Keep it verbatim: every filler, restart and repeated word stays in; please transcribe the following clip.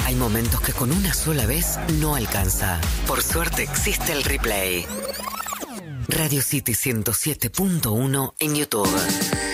Hay momentos que con una sola vez no alcanza. Por suerte existe el replay. Radio City ciento siete punto uno en YouTube.